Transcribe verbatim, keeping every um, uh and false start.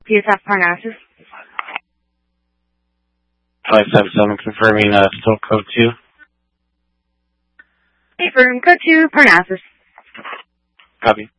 P S F Parnassus. five seven seven confirming uh, still code two. Hey, firm, code two, Parnassus. Copy.